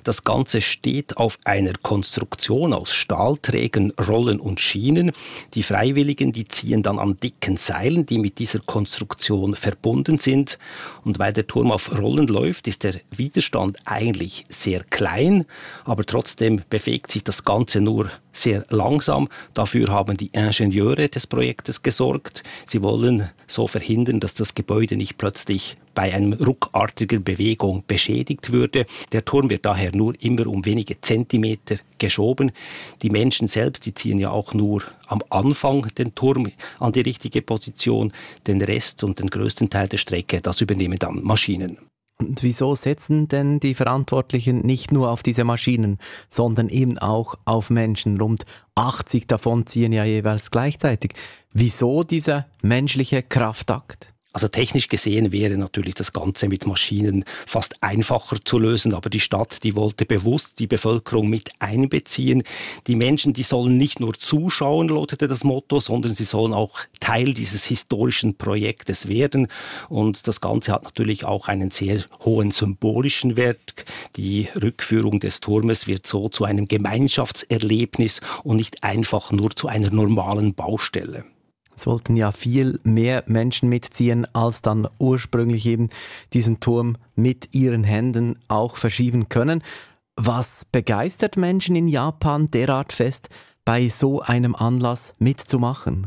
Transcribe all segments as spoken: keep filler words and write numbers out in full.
Das Ganze steht auf einer Konstruktion aus Stahlträgern, Rollen und Schienen. Die Freiwilligen, die ziehen dann an dicken Seilen, die mit dieser Konstruktion verbunden sind. Und weil der Turm auf Rollen läuft, ist der Widerstand eigentlich sehr klein, aber trotzdem bewegt sich das Ganze nur sehr langsam. Dafür haben die Ingenieure des Projektes gesorgt. Sie wollen so verhindern, dass das Gebäude nicht plötzlich bei einer ruckartigen Bewegung beschädigt würde. Der Turm wird daher nur immer um wenige Zentimeter geschoben. Die Menschen selbst, die ziehen ja auch nur am Anfang den Turm an die richtige Position. Den Rest und den größten Teil der Strecke, das übernehmen dann Maschinen. Und wieso setzen denn die Verantwortlichen nicht nur auf diese Maschinen, sondern eben auch auf Menschen? Rund achtzig davon ziehen ja jeweils gleichzeitig. Wieso dieser menschliche Kraftakt? Also technisch gesehen wäre natürlich das Ganze mit Maschinen fast einfacher zu lösen, aber die Stadt, die wollte bewusst die Bevölkerung mit einbeziehen. Die Menschen, die sollen nicht nur zuschauen, lautete das Motto, sondern sie sollen auch Teil dieses historischen Projektes werden. Und das Ganze hat natürlich auch einen sehr hohen symbolischen Wert. Die Rückführung des Turmes wird so zu einem Gemeinschaftserlebnis und nicht einfach nur zu einer normalen Baustelle. Es wollten ja viel mehr Menschen mitziehen, als dann ursprünglich eben diesen Turm mit ihren Händen auch verschieben können. Was begeistert Menschen in Japan derart fest, bei so einem Anlass mitzumachen?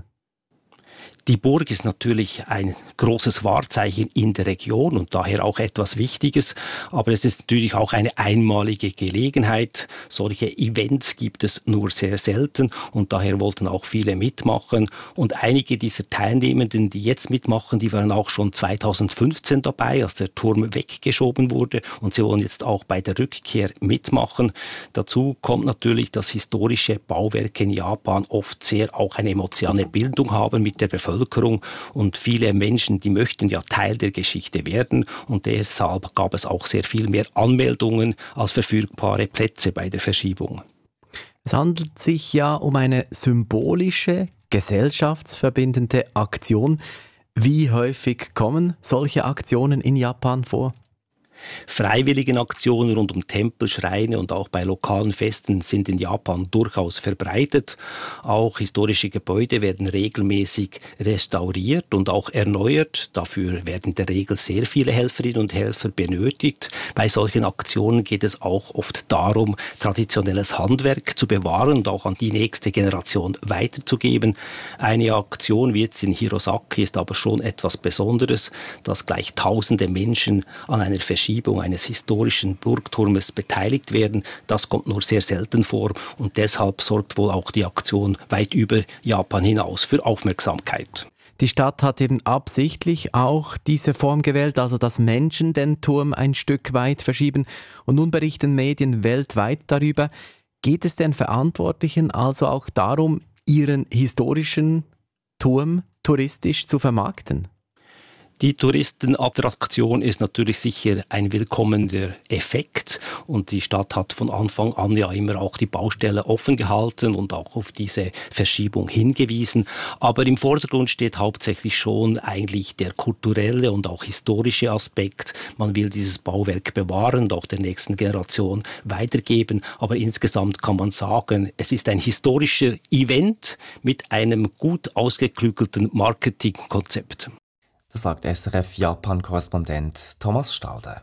Die Burg ist natürlich ein großes Wahrzeichen in der Region und daher auch etwas Wichtiges. Aber es ist natürlich auch eine einmalige Gelegenheit. Solche Events gibt es nur sehr selten und daher wollten auch viele mitmachen. Und einige dieser Teilnehmenden, die jetzt mitmachen, die waren auch schon zweitausendfünfzehn dabei, als der Turm weggeschoben wurde. Und sie wollen jetzt auch bei der Rückkehr mitmachen. Dazu kommt natürlich, dass historische Bauwerke in Japan oft sehr auch eine emotionale Bildung haben mit der Bevölkerung. Und viele Menschen, die möchten ja Teil der Geschichte werden und deshalb gab es auch sehr viel mehr Anmeldungen als verfügbare Plätze bei der Verschiebung. Es handelt sich ja um eine symbolische, gesellschaftsverbindende Aktion. Wie häufig kommen solche Aktionen in Japan vor? Freiwilligenaktionen rund um Tempel, Schreine und auch bei lokalen Festen sind in Japan durchaus verbreitet. Auch historische Gebäude werden regelmäßig restauriert und auch erneuert. Dafür werden in der Regel sehr viele Helferinnen und Helfer benötigt. Bei solchen Aktionen geht es auch oft darum, traditionelles Handwerk zu bewahren und auch an die nächste Generation weiterzugeben. Eine Aktion wie jetzt in Hirosaki ist aber schon etwas Besonderes, dass gleich tausende Menschen an einer Verschiebung eines historischen Burgturmes beteiligt werden. Das kommt nur sehr selten vor und deshalb sorgt wohl auch die Aktion weit über Japan hinaus für Aufmerksamkeit. Die Stadt hat eben absichtlich auch diese Form gewählt, also dass Menschen den Turm ein Stück weit verschieben. Und nun berichten Medien weltweit darüber. Geht es den Verantwortlichen also auch darum, ihren historischen Turm touristisch zu vermarkten? Die Touristenattraktion ist natürlich sicher ein willkommener Effekt und die Stadt hat von Anfang an ja immer auch die Baustelle offen gehalten und auch auf diese Verschiebung hingewiesen. Aber im Vordergrund steht hauptsächlich schon eigentlich der kulturelle und auch historische Aspekt. Man will dieses Bauwerk bewahren und auch der nächsten Generation weitergeben. Aber insgesamt kann man sagen, es ist ein historischer Event mit einem gut ausgeklügelten Marketingkonzept. Das sagt S R F-Japan-Korrespondent Thomas Stalder.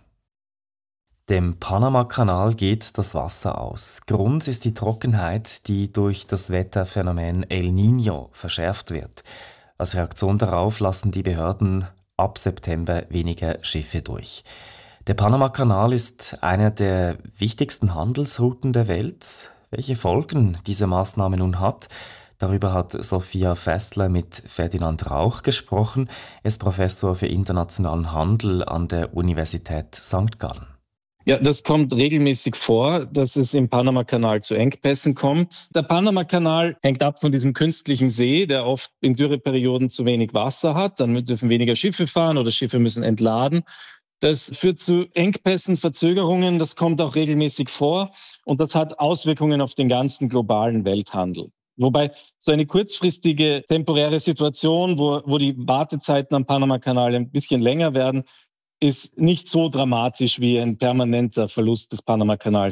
Dem Panama-Kanal geht das Wasser aus. Grund ist die Trockenheit, die durch das Wetterphänomen El Niño verschärft wird. Als Reaktion darauf lassen die Behörden ab September weniger Schiffe durch. Der Panama-Kanal ist einer der wichtigsten Handelsrouten der Welt. Welche Folgen diese Maßnahme nun hat, darüber hat Sophia Fessler mit Ferdinand Rauch gesprochen. Er ist Professor für internationalen Handel an der Universität Sankt Gallen. Ja, das kommt regelmäßig vor, dass es im Panama-Kanal zu Engpässen kommt. Der Panama-Kanal hängt ab von diesem künstlichen See, der oft in Dürreperioden zu wenig Wasser hat. Dann dürfen weniger Schiffe fahren oder Schiffe müssen entladen. Das führt zu Engpässen, Verzögerungen. Das kommt auch regelmäßig vor. Und das hat Auswirkungen auf den ganzen globalen Welthandel. Wobei so eine kurzfristige temporäre Situation, wo, wo die Wartezeiten am Panama-Kanal ein bisschen länger werden, ist nicht so dramatisch wie ein permanenter Verlust des Panama-Kanals.